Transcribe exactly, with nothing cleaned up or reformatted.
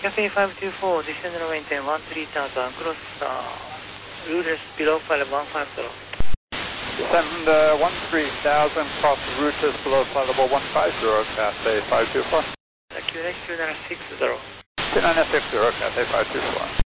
Cathay five two four, descend and maintain one three thousand, cross uh, route is below flight level one five zero. Descend uh, one three thousand, cross route is below flight level one five zero, Cathay five two four. Q N H two nine six zero. two nine six zero, Cathay five two four.